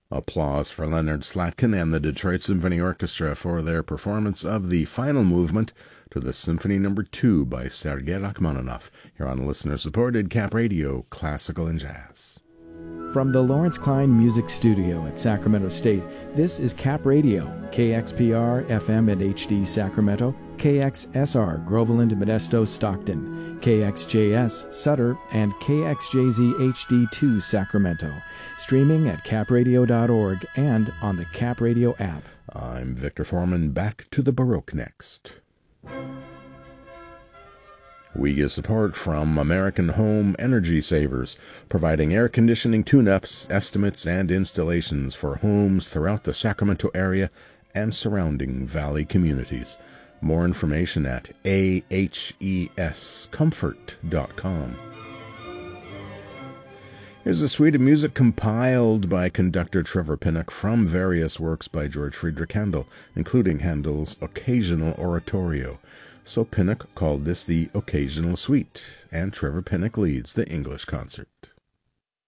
Applause for Leonard Slatkin and the Detroit Symphony Orchestra for their performance of the final movement to the Symphony No. 2 by Sergei Rachmaninoff, here on listener-supported Cap Radio, Classical and Jazz. From the Lawrence Klein Music Studio at Sacramento State, this is Cap Radio, KXPR FM and HD Sacramento, KXSR Groveland, Modesto, Stockton, KXJS Sutter, and KXJZ HD2 Sacramento. Streaming at capradio.org and on the Cap Radio app. I'm Victor Foreman. Back to the Baroque next. We get support from American Home Energy Savers, providing air conditioning tune-ups, estimates, and installations for homes throughout the Sacramento area and surrounding valley communities. More information at ahescomfort.com. Here's a suite of music compiled by conductor Trevor Pinnock from various works by George Friedrich Handel, including Handel's Occasional Oratorio. So Pinnock called this the Occasional Suite, and Trevor Pinnock leads the English concert.